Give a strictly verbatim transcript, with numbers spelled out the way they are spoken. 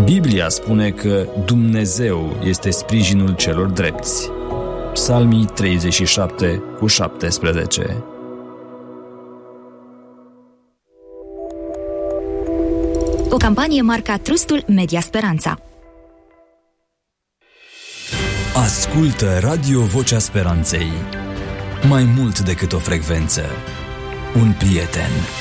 Biblia spune că Dumnezeu este sprijinul celor drepți. Psalmii treizeci și șapte cu șaptesprezece. O campanie marca Trustul Media Speranța. Ascultă Radio Vocea Speranței. Mai mult decât o frecvență, un prieten.